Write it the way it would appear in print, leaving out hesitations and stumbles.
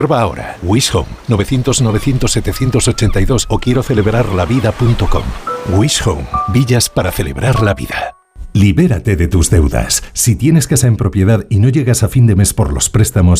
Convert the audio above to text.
Reserva ahora. Wish Home, 900-900-782 o quiero celebrarlavida.com. Wish Home, villas para celebrar la vida. Libérate de tus deudas. Si tienes casa en propiedad y no llegas a fin de mes por los préstamos,